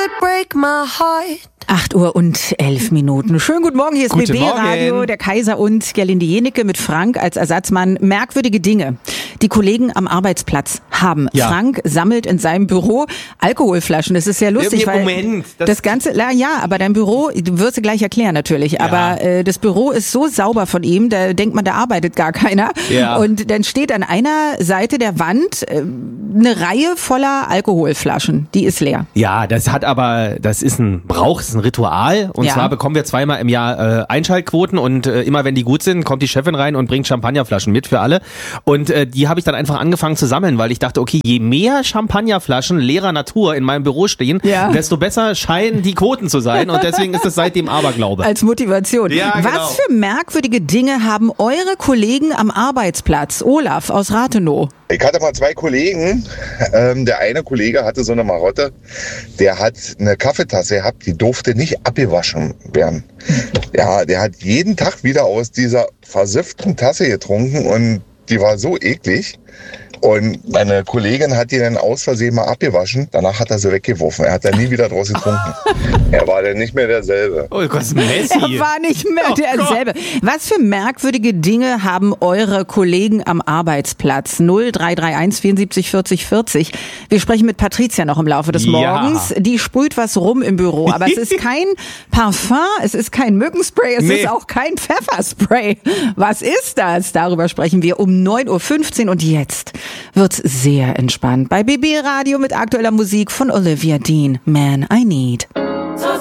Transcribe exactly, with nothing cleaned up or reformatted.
break my heart. acht Uhr und elf Minuten. Schönen guten Morgen, hier ist B B Radio, der Kaiser und Gerlinde Jenecke mit Frank als Ersatzmann. Merkwürdige Dinge. Die Kollegen am Arbeitsplatz haben. Ja. Frank sammelt in seinem Büro Alkoholflaschen. Das ist sehr lustig, ja, weil Moment, das, das Ganze, na ja, aber dein Büro, du wirst du gleich erklären natürlich, ja. aber äh, das Büro ist so sauber von ihm, da denkt man, da arbeitet gar keiner. Ja. Und dann steht an einer Seite der Wand äh, eine Reihe voller Alkoholflaschen. Die ist leer. Ja, das hat aber, das ist ein Brauch, das ist ein Ritual. Und ja. zwar bekommen wir zweimal im Jahr äh, Einschaltquoten und äh, immer wenn die gut sind, kommt die Chefin rein und bringt Champagnerflaschen mit für alle. Und äh, die habe ich dann einfach angefangen zu sammeln, weil ich dachte, okay, je mehr Champagnerflaschen leerer Natur in meinem Büro stehen, ja. desto besser scheinen die Quoten zu sein. Und deswegen ist es seitdem Aberglaube. Als Motivation. Ja, genau. Was für merkwürdige Dinge haben eure Kollegen am Arbeitsplatz? Olaf aus Rathenow. Ich hatte mal zwei Kollegen. Ähm, der eine Kollege hatte so eine Marotte. Der hat eine Kaffeetasse gehabt, die durfte nicht abgewaschen werden. Ja, der hat jeden Tag wieder aus dieser versifften Tasse getrunken und die war so eklig. Und meine Kollegin hat die dann aus Versehen mal abgewaschen. Danach hat er sie weggeworfen. Er hat dann nie wieder draus getrunken. Er war dann nicht mehr derselbe. Oh Gott, Messi. Er war nicht mehr oh derselbe. Gott. Was für merkwürdige Dinge haben eure Kollegen am Arbeitsplatz? null drei drei eins vierundsiebzig vierzig vierzig. Wir sprechen mit Patricia noch im Laufe des Morgens. Ja. Die sprüht was rum im Büro. Aber es ist kein Parfum, es ist kein Mückenspray, es nee. ist auch kein Pfefferspray. Was ist das? Darüber sprechen wir um neun Uhr fünfzehn und jetzt wird's sehr entspannt bei B B Radio mit aktueller Musik von Olivia Dean. Man I Need.